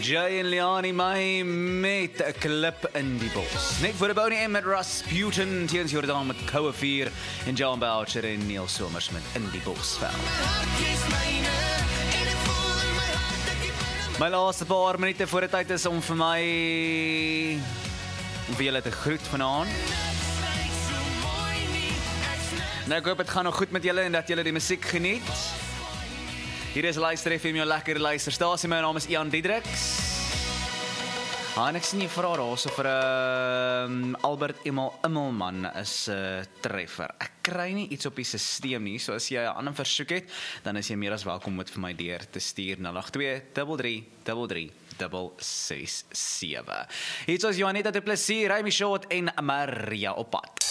Jay en Liani May met 'n klip in die bos. Net voor die Bonnie M met Rasputin, teens Jordan met Koue 4 en John Boucher en Neil Somers met In die Bosveld. My laaste paar minute voor die tyd is om vir my om vir julle te groet vanaand. Nou ek hoop het gaan nog goed met julle en dat julle die musiek geniet. Hier is Luister FM, jou lekker luisterstasie. My naam is Ian Diedriks. En ek sien jy vra daar so vir Albert Immelman is treffer. Ek kry nie iets op die sisteem nie, so as jy 'n ander versoek het, dan is jy meer as welkom om dit vir my deur te stuur 082-33-367. Hier is Johanita de Plessis, Remy Short en Maria op pad.